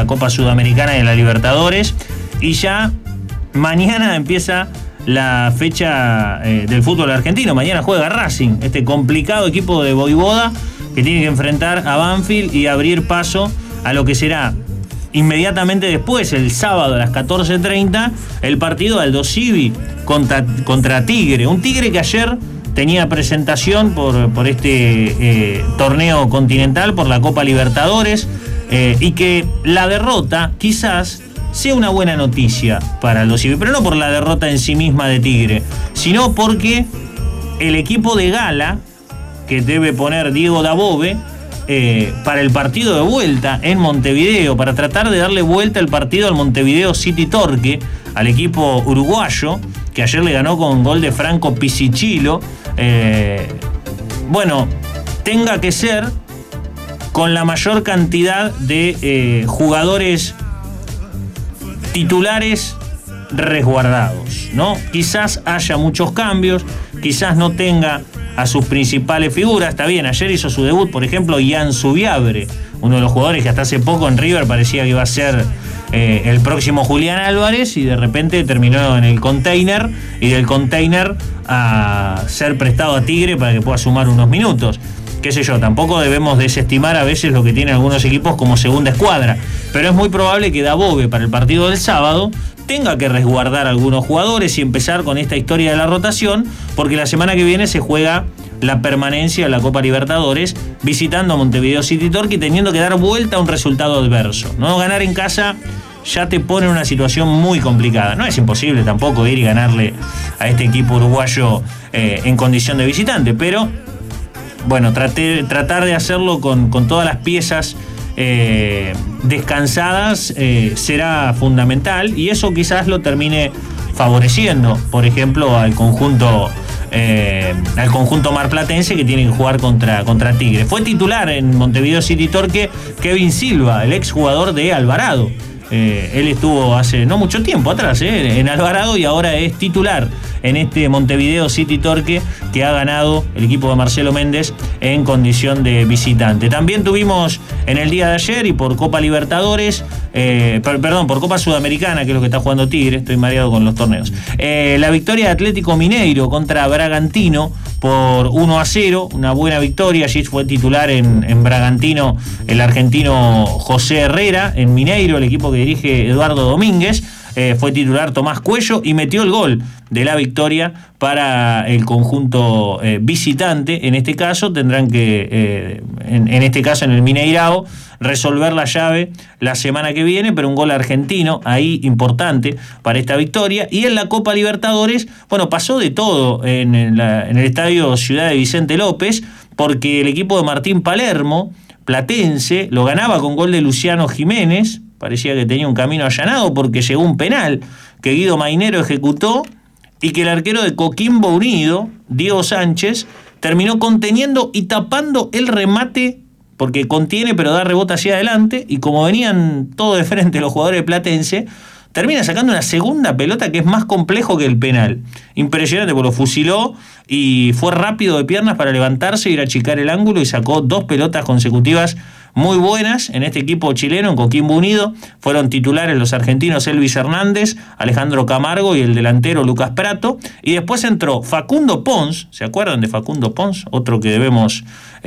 la Copa Sudamericana y en la Libertadores. Y ya mañana empieza la fecha del fútbol argentino. Mañana juega Racing, este complicado equipo de Voivoda que tiene que enfrentar a Banfield y abrir paso a lo que será inmediatamente después, el sábado a las 14:30, el partido de Aldo Civi contra Tigre. Un Tigre que ayer tenía presentación por este torneo continental, por la Copa Libertadores, y que la derrota quizás sea una buena noticia para Aldo Civi, pero no por la derrota en sí misma de Tigre, sino porque el equipo de gala que debe poner Diego Dabove para el partido de vuelta en Montevideo, para tratar de darle vuelta el partido al Montevideo City Torque, al equipo uruguayo, que ayer le ganó con gol de Franco Pisicillo, tenga que ser con la mayor cantidad de jugadores titulares resguardados, ¿no? Quizás haya muchos cambios, quizás no tenga a sus principales figuras. Está bien, ayer hizo su debut, por ejemplo, Ian Zubiabre, uno de los jugadores que hasta hace poco en River parecía que iba a ser el próximo Julián Álvarez, y de repente terminó en el Container, y del Container a ser prestado a Tigre para que pueda sumar unos minutos. Qué sé yo, tampoco debemos desestimar a veces lo que tienen algunos equipos como segunda escuadra, pero es muy probable que Dabove para el partido del sábado tenga que resguardar a algunos jugadores y empezar con esta historia de la rotación, porque la semana que viene se juega la permanencia de la Copa Libertadores visitando a Montevideo City Torque y teniendo que dar vuelta a un resultado adverso. No ganar en casa ya te pone en una situación muy complicada. No es imposible tampoco ir y ganarle a este equipo uruguayo en condición de visitante, pero bueno, tratar de hacerlo con todas las piezas descansadas será fundamental, y eso quizás lo termine favoreciendo, por ejemplo, al conjunto marplatense, que tiene que jugar contra Tigre. Fue titular en Montevideo City Torque Kevin Silva, el exjugador de Alvarado. Él estuvo hace no mucho tiempo atrás en Alvarado, y ahora es titular en este Montevideo City Torque que ha ganado el equipo de Marcelo Méndez en condición de visitante. También tuvimos en el día de ayer, y por Copa Libertadores, por Copa Sudamericana, que es lo que está jugando Tigre, estoy mareado con los torneos, la victoria de Atlético Mineiro contra Bragantino por 1-0, una buena victoria. Allí fue titular en Bragantino el argentino José Herrera. En Mineiro, el equipo que dirige Eduardo Domínguez, fue titular Tomás Cuello y metió el gol de la victoria para el conjunto visitante. En este caso tendrán que, en este caso en el Mineirao, resolver la llave la semana que viene, pero un gol argentino ahí importante para esta victoria. Y en la Copa Libertadores, pasó de todo en el estadio Ciudad de Vicente López, porque el equipo de Martín Palermo, platense, lo ganaba con gol de Luciano Jiménez. Parecía que tenía un camino allanado porque llegó un penal que Guido Mainero ejecutó y que el arquero de Coquimbo Unido, Diego Sánchez, terminó conteniendo y tapando el remate, porque contiene pero da rebote hacia adelante, y como venían todo de frente los jugadores de Platense, termina sacando una segunda pelota que es más complejo que el penal. Impresionante, porque lo fusiló y fue rápido de piernas para levantarse, ir a achicar el ángulo, y sacó 2 pelotas consecutivas muy buenas en este equipo chileno, en Coquimbo Unido. Fueron titulares los argentinos Elvis Hernández, Alejandro Camargo y el delantero Lucas Prato. Y después entró Facundo Pons, ¿se acuerdan de Facundo Pons? Otro que debemos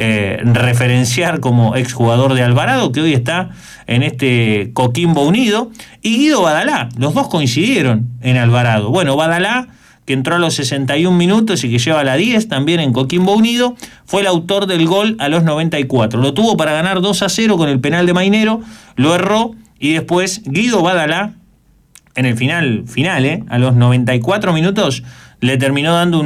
referenciar como exjugador de Alvarado, que hoy está en este Coquimbo Unido. Y Guido Badalá, los dos coincidieron en Alvarado. Bueno, Badalá, que entró a los 61 minutos y que lleva la 10 también en Coquimbo Unido, fue el autor del gol a los 94. Lo tuvo para ganar 2-0 con el penal de Mainero, lo erró, y después Guido Badalá, en el final, a los 94 minutos, le terminó dando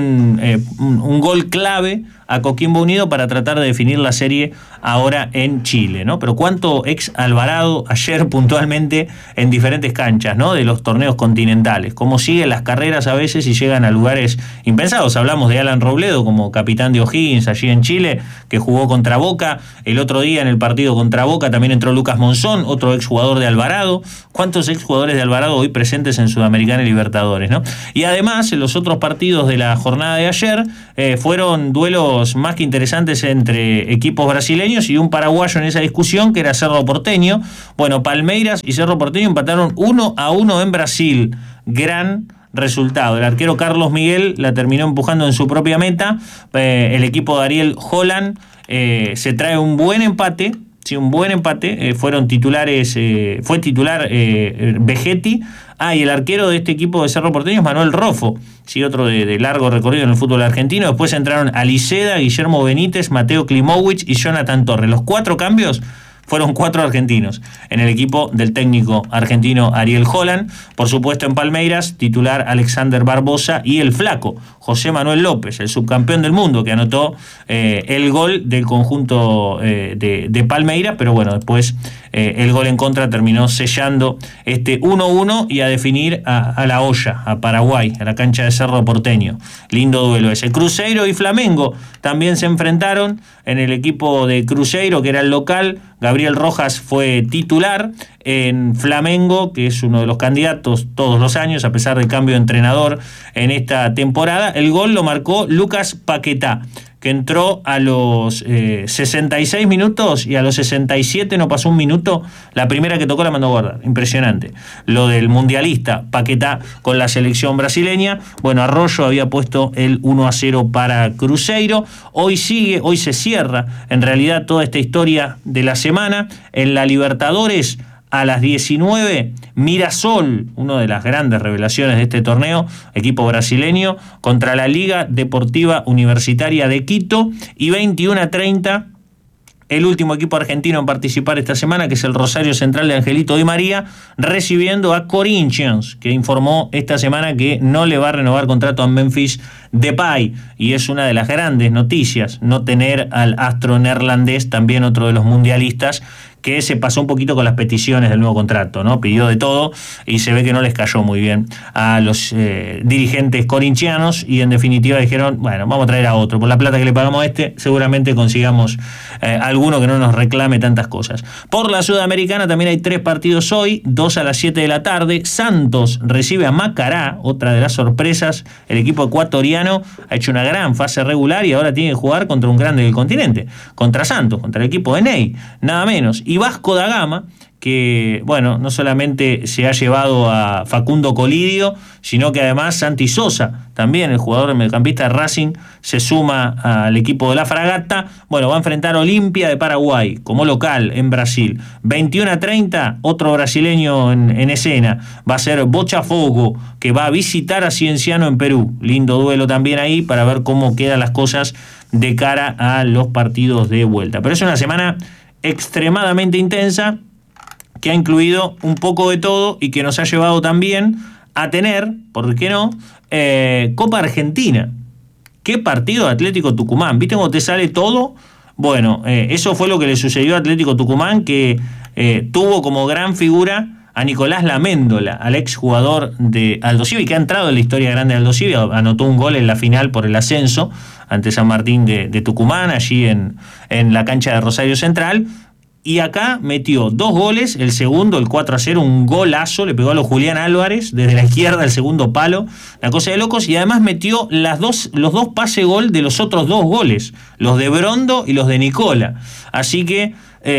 un gol clave a Coquimbo Unido para tratar de definir la serie ahora en Chile, ¿no? Pero cuánto ex Alvarado ayer puntualmente en diferentes canchas, ¿no? De los torneos continentales, cómo siguen las carreras a veces y llegan a lugares impensados. Hablamos de Alan Robledo como capitán de O'Higgins allí en Chile, que jugó contra Boca. El otro día en el partido contra Boca también entró Lucas Monzón, otro exjugador de Alvarado. ¿Cuántos exjugadores de Alvarado hoy presentes en Sudamericana y Libertadores, ¿no? Y además, en los otros partidos de la jornada de ayer fueron duelos duelos más que interesantes entre equipos brasileños y un paraguayo en esa discusión que era Cerro Porteño. Bueno, Palmeiras y Cerro Porteño empataron 1-1 en Brasil. Gran resultado. El arquero Carlos Miguel la terminó empujando en su propia meta. El equipo de Ariel Holland se trae un buen empate. Sí, un buen empate. Fueron titulares, fue titular Vegetti. Y el arquero de este equipo de Cerro Porteño es Manuel Rofo, sí, otro de largo recorrido en el fútbol argentino. Después entraron Aliceda, Guillermo Benítez, Mateo Klimowicz y Jonathan Torres. Los 4 cambios fueron 4 argentinos en el equipo del técnico argentino Ariel Holland. Por supuesto, en Palmeiras, titular Alexander Barbosa y el flaco José Manuel López, el subcampeón del mundo, que anotó el gol del conjunto de Palmeiras, pero bueno, después el gol en contra terminó sellando este 1-1 y a definir a La Hoya, a Paraguay, a la cancha de Cerro Porteño. Lindo duelo ese. Cruzeiro y Flamengo también se enfrentaron. En el equipo de Cruzeiro, que era el local, Gabriel Rojas fue titular. En Flamengo, que es uno de los candidatos todos los años, a pesar del cambio de entrenador en esta temporada, el gol lo marcó Lucas Paquetá, que entró a los 66 minutos y a los 67 no pasó un minuto. La primera que tocó la mandó a guardar. Impresionante. Lo del mundialista Paquetá con la selección brasileña. Bueno, Arroyo había puesto el 1-0 para Cruzeiro. Hoy se cierra en realidad toda esta historia de la semana. En la Libertadores, a las 19, Mirasol, una de las grandes revelaciones de este torneo, equipo brasileño, contra la Liga Deportiva Universitaria de Quito, y 21:30, el último equipo argentino en participar esta semana, que es el Rosario Central de Angelito Di María, recibiendo a Corinthians, que informó esta semana que no le va a renovar contrato a Memphis Depay, y es una de las grandes noticias no tener al astro neerlandés, también otro de los mundialistas, que se pasó un poquito con las peticiones del nuevo contrato, ¿no? Pidió de todo y se ve que no les cayó muy bien a los dirigentes corintianos, y en definitiva dijeron, bueno, vamos a traer a otro. Por la plata que le pagamos a este, seguramente consigamos alguno que no nos reclame tantas cosas. Por la Sudamericana también hay 3 partidos hoy, 2 a las 7 de la tarde. Santos recibe a Macará, otra de las sorpresas. El equipo ecuatoriano ha hecho una gran fase regular y ahora tiene que jugar contra un grande del continente, contra Santos, contra el equipo de Ney, nada menos. Y Vasco da Gama, que, bueno, no solamente se ha llevado a Facundo Colidio, sino que además Santi Sosa, también el jugador mediocampista de Racing, se suma al equipo de la Fragata. Bueno, va a enfrentar a Olimpia de Paraguay como local en Brasil. 21:30, otro brasileño en escena. Va a ser Botafogo, que va a visitar a Cienciano en Perú. Lindo duelo también ahí para ver cómo quedan las cosas de cara a los partidos de vuelta. Pero es una semana extremadamente intensa, que ha incluido un poco de todo y que nos ha llevado también a tener, ¿por qué no?, Copa Argentina. ¿Qué partido de Atlético Tucumán? ¿Viste cómo te sale todo? Bueno, eso fue lo que le sucedió a Atlético Tucumán, que tuvo como gran figura a Nicolás Laméndola, al exjugador de Aldo Civi, que ha entrado en la historia grande de Aldo Civi, anotó un gol en la final por el ascenso ante San Martín de Tucumán, allí en la cancha de Rosario Central. Y acá metió 2 goles, el segundo, el 4-0, un golazo, le pegó a los Julián Álvarez desde la izquierda, el segundo palo, una cosa de locos, y además metió los dos pase gol de los otros 2 goles, los de Brondo y los de Nicola. Así que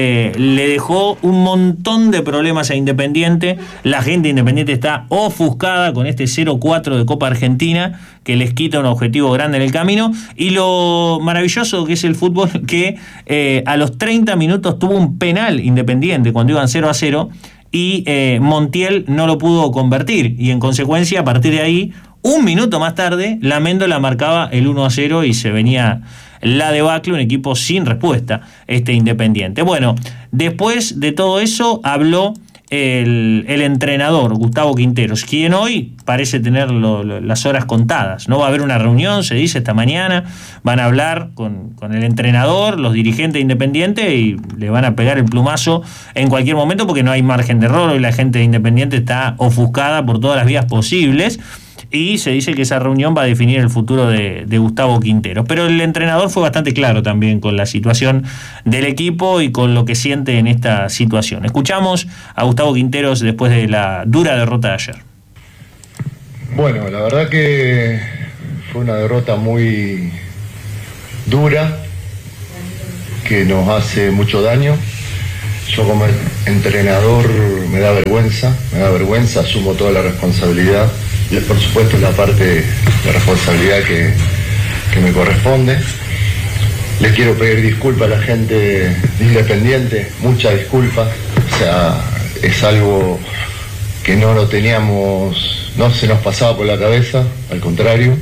le dejó un montón de problemas a Independiente. La gente de Independiente está ofuscada con este 0-4 de Copa Argentina, que les quita un objetivo grande en el camino. Y lo maravilloso que es el fútbol, que a los 30 minutos tuvo un penal Independiente cuando iban 0-0, y Montiel no lo pudo convertir, y en consecuencia, a partir de ahí, un minuto más tarde, Laméndola marcaba el 1-0 y se venía la debacle, un equipo sin respuesta, Independiente. Bueno, después de todo eso habló el entrenador Gustavo Quinteros, quien hoy parece tener las horas contadas. No va a haber una reunión, se dice, esta mañana. Van a hablar con el entrenador, los dirigentes de Independiente, y le van a pegar el plumazo en cualquier momento, porque no hay margen de error. Hoy la gente de Independiente está ofuscada por todas las vías posibles, y se dice que esa reunión va a definir el futuro de Gustavo Quinteros. Pero el entrenador fue bastante claro también con la situación del equipo y con lo que siente en esta situación. Escuchamos a Gustavo Quinteros después de la dura derrota de ayer. Bueno, la verdad que fue una derrota muy dura, que nos hace mucho daño. Yo como entrenador me da vergüenza, asumo toda la responsabilidad y por supuesto la parte de responsabilidad que me corresponde. Les quiero pedir disculpas a la gente de Independiente, muchas disculpas, o sea, es algo que no lo teníamos, no se nos pasaba por la cabeza, al contrario.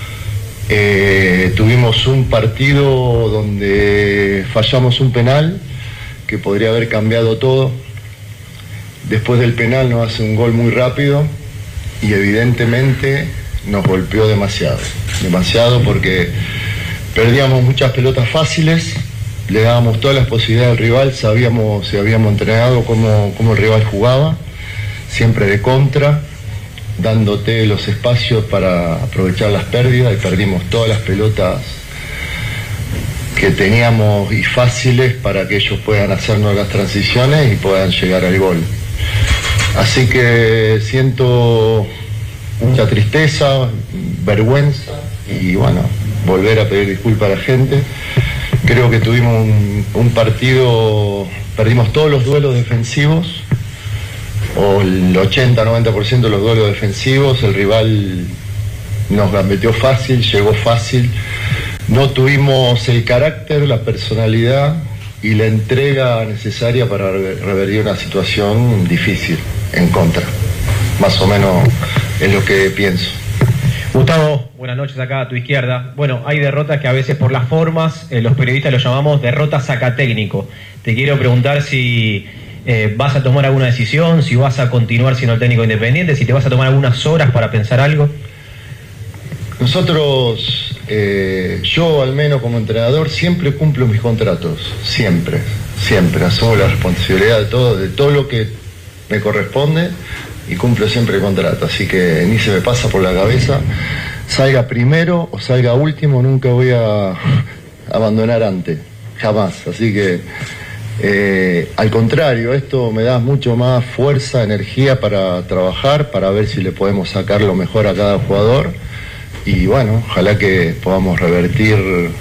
Tuvimos un partido donde fallamos un penal que podría haber cambiado todo. Después del penal nos hace un gol muy rápido y evidentemente nos golpeó demasiado porque perdíamos muchas pelotas fáciles, le dábamos todas las posibilidades al rival, sabíamos y habíamos entrenado cómo el rival jugaba, siempre de contra, dándote los espacios para aprovechar las pérdidas, y perdimos todas las pelotas que teníamos y fáciles para que ellos puedan hacernos las transiciones y puedan llegar al gol. Así que siento mucha tristeza, vergüenza y bueno, volver a pedir disculpas a la gente. Creo que tuvimos un partido, perdimos todos los duelos defensivos, o el 80-90% de los duelos defensivos, el rival nos gambeteó fácil, llegó fácil, no tuvimos el carácter, la personalidad y la entrega necesaria para revertir una situación difícil en contra. Más o menos es lo que pienso. Gustavo, buenas noches, acá a tu izquierda. Bueno, hay derrotas que a veces por las formas, los periodistas lo llamamos derrotas sacatécnico. Te quiero preguntar si vas a tomar alguna decisión, si vas a continuar siendo el técnico Independiente, si te vas a tomar algunas horas para pensar algo. Nosotros, yo al menos como entrenador, siempre cumplo mis contratos, siempre, asumo la responsabilidad de todo lo que me corresponde y cumplo siempre el contrato, así que ni se me pasa por la cabeza, salga primero o salga último, nunca voy a abandonar antes, jamás, así que al contrario, esto me da mucho más fuerza, energía para trabajar, para ver si le podemos sacar lo mejor a cada jugador. Y bueno, ojalá que podamos revertir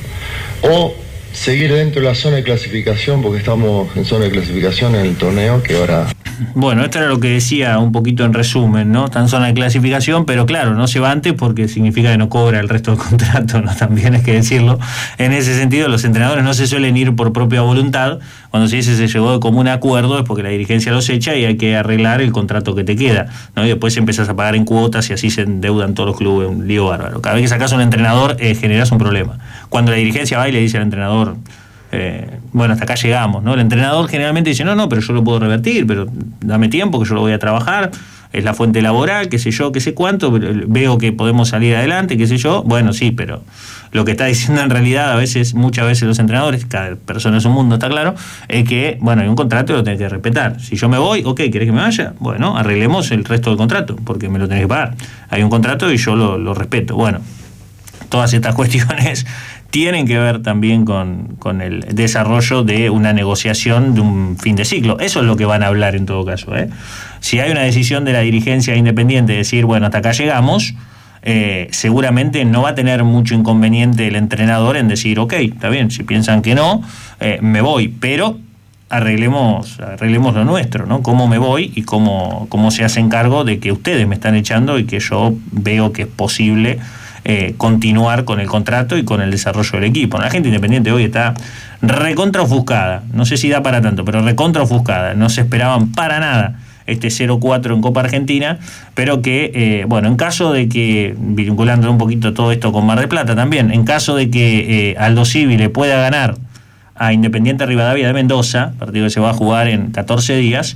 o seguir dentro de la zona de clasificación, porque estamos en zona de clasificación en el torneo que ahora... Bueno, esto era lo que decía un poquito en resumen, ¿no? Está en zona de clasificación, pero claro, no se va antes porque significa que no cobra el resto del contrato, ¿no? También hay que decirlo. En ese sentido, los entrenadores no se suelen ir por propia voluntad. Cuando se dice se llegó de común acuerdo es porque la dirigencia los echa y hay que arreglar el contrato que te queda, ¿no? Y después empezás a pagar en cuotas y así se endeudan todos los clubes, un lío bárbaro. Cada vez que sacás a un entrenador generás un problema. Cuando la dirigencia va y le dice al entrenador... bueno, hasta acá llegamos, ¿no? El entrenador generalmente dice, no, pero yo lo puedo revertir, pero dame tiempo que yo lo voy a trabajar, es la fuente laboral, qué sé yo, qué sé cuánto, veo que podemos salir adelante, qué sé yo, bueno, sí, pero lo que está diciendo en realidad muchas veces los entrenadores, cada persona es un mundo, está claro, es que, bueno, hay un contrato y lo tenés que respetar. Si yo me voy, ok, ¿querés que me vaya? Bueno, arreglemos el resto del contrato, porque me lo tenés que pagar. Hay un contrato y yo lo respeto. Bueno, todas estas cuestiones tienen que ver también con el desarrollo de una negociación de un fin de ciclo. Eso es lo que van a hablar en todo caso, ¿eh? Si hay una decisión de la dirigencia Independiente de decir, bueno, hasta acá llegamos, seguramente no va a tener mucho inconveniente el entrenador en decir, ok, está bien, si piensan que no, me voy, pero arreglemos lo nuestro, ¿no? Cómo me voy y cómo se hacen cargo de que ustedes me están echando y que yo veo que es posible continuar con el contrato y con el desarrollo del equipo. La gente Independiente hoy está recontra ofuscada, no sé si da para tanto, pero recontra ofuscada, no se esperaban para nada este 0-4 en Copa Argentina, pero que, bueno, en caso de que, vinculando un poquito todo esto con Mar del Plata también, en caso de que Aldo Civi le pueda ganar a Independiente Rivadavia de Mendoza, partido que se va a jugar en 14 días,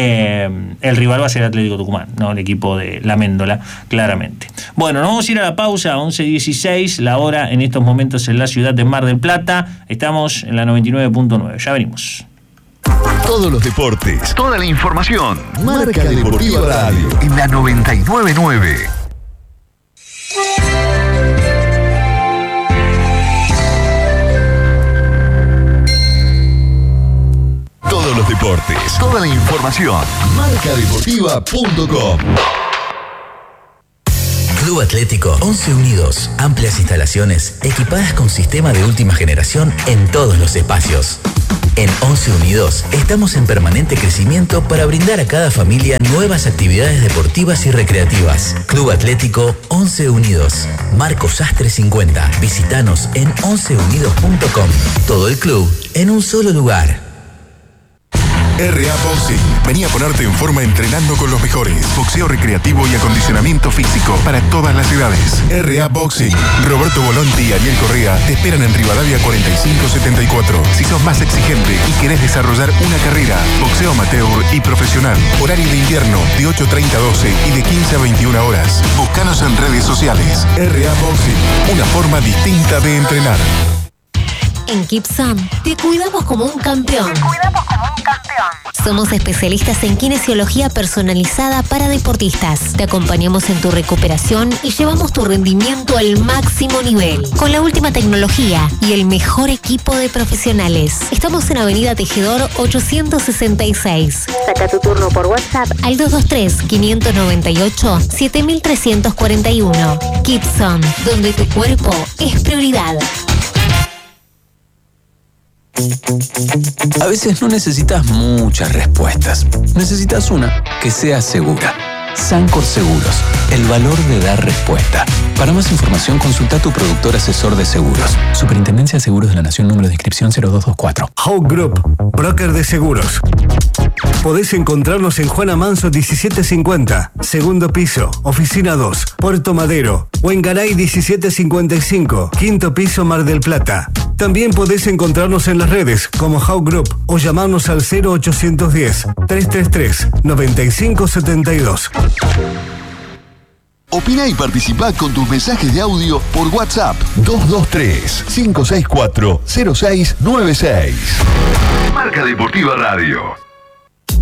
el rival va a ser Atlético Tucumán, ¿no? El equipo de La Méndola, claramente. Bueno, nos vamos a ir a la pausa, 11:16, la hora en estos momentos en la ciudad de Mar del Plata. Estamos en la 99.9, ya venimos. Todos los deportes, toda la información. Marca Deportiva Radio en la 99.9. Todos los deportes, toda la información. Marcadeportiva.com. Club Atlético 11 Unidos. Amplias instalaciones equipadas con sistema de última generación en todos los espacios. En 11 Unidos estamos en permanente crecimiento para brindar a cada familia nuevas actividades deportivas y recreativas. Club Atlético 11 Unidos. Marcos Sastre 50. Visítanos en 11unidos.com. Todo el club en un solo lugar. RA Boxing. Vení a ponerte en forma entrenando con los mejores. Boxeo recreativo y acondicionamiento físico para todas las edades. RA Boxing. Roberto Volonti y Ariel Correa te esperan en Rivadavia 4574. Si sos más exigente y querés desarrollar una carrera, boxeo amateur y profesional. Horario de invierno de 8:30 a 12 y de 15 a 21 horas. Búscanos en redes sociales. RA Boxing. Una forma distinta de entrenar. En Kipson te cuidamos como un campeón. Somos especialistas en kinesiología personalizada para deportistas. Te acompañamos en tu recuperación y llevamos tu rendimiento al máximo nivel. Con la última tecnología y el mejor equipo de profesionales. Estamos en Avenida Tejedor 866. Saca tu turno por WhatsApp al 223-598-7341. Kipson, donde tu cuerpo es prioridad. A veces no necesitas muchas respuestas. Necesitas una que sea segura. Sancor Seguros, el valor de dar respuesta. Para más información, consulta a tu productor asesor de seguros. Superintendencia de Seguros de la Nación, número de inscripción 0224. Hawk Group, broker de seguros. Podés encontrarnos en Juana Manso 1750, segundo piso, oficina 2, Puerto Madero, o en Garay 1755, quinto piso, Mar del Plata. También podés encontrarnos en las redes como Hawk Group o llamarnos al 0810-333-9572. Opina y participa con tus mensajes de audio por WhatsApp 223-564-0696. Marca Deportiva Radio.